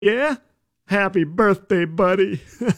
Yeah? Happy birthday, buddy.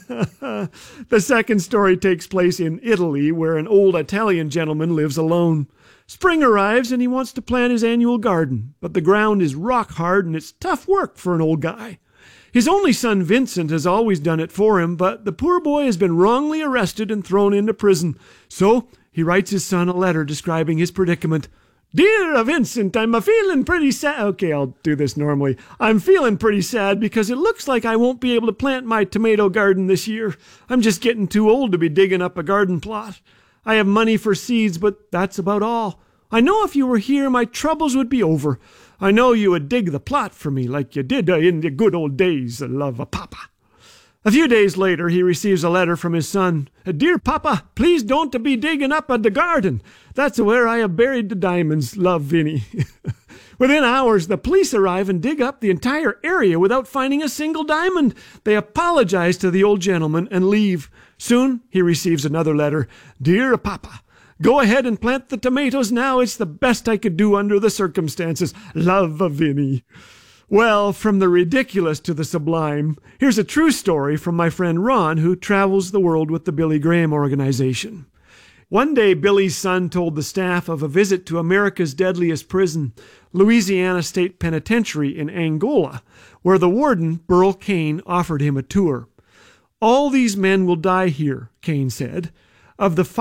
The second story takes place in Italy, where an old Italian gentleman lives alone. Spring arrives and he wants to plant his annual garden, but the ground is rock hard and it's tough work for an old guy. His only son Vincent has always done it for him, but the poor boy has been wrongly arrested and thrown into prison. So he writes his son a letter describing his predicament. Dear Vincent, I'm feeling pretty sad. Okay, I'll do this normally. I'm feeling pretty sad because it looks like I won't be able to plant my tomato garden this year. I'm just getting too old to be digging up a garden plot. I have money for seeds, but that's about all. I know if you were here, my troubles would be over. I know you would dig the plot for me like you did in the good old days, love a papa. A few days later, he receives a letter from his son. Dear Papa, please don't be digging up the garden. That's where I have buried the diamonds, love Vinny. Within hours, the police arrive and dig up the entire area without finding a single diamond. They apologize to the old gentleman and leave. Soon, he receives another letter. Dear Papa, go ahead and plant the tomatoes now. It's the best I could do under the circumstances. Love, Vinny. Well, from the ridiculous to the sublime, here's a true story from my friend Ron, who travels the world with the Billy Graham organization. One day, Billy's son told the staff of a visit to America's deadliest prison, Louisiana State Penitentiary in Angola, where the warden, Burl Cain, offered him a tour. All these men will die here, Cain said. Of the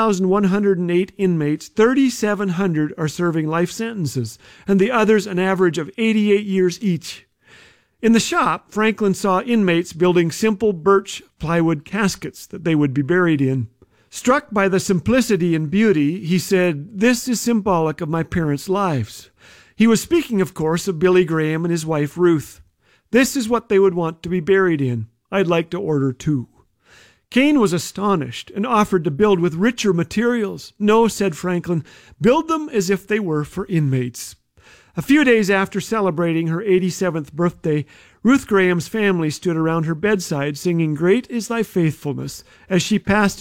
5,108 inmates, 3,700 are serving life sentences, and the others an average of 88 years each. In the shop, Franklin saw inmates building simple birch plywood caskets that they would be buried in. Struck by the simplicity and beauty, he said, "This is symbolic of my parents' lives." He was speaking, of course, of Billy Graham and his wife Ruth. This is what they would want to be buried in. I'd like to order 2. Cain was astonished and offered to build with richer materials. No, said Franklin, build them as if they were for inmates. A few days after celebrating her 87th birthday, Ruth Graham's family stood around her bedside singing "Great is Thy Faithfulness" as she passed